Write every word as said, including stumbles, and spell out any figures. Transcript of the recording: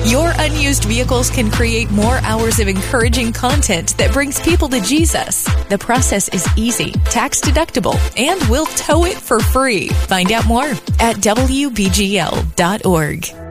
Your unused vehicles can create more hours of encouraging content that brings people to Jesus. The process is easy, tax deductible, and we'll tow it for free. Find out more at W B G L dot org.